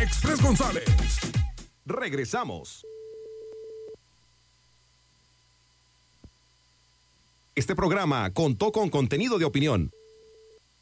Express González. Regresamos. Este programa contó con contenido de opinión.